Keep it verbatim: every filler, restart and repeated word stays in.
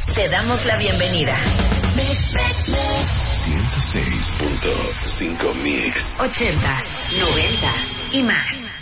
Te damos la bienvenida. ciento seis punto cinco Mix. Ochentas, noventas y más.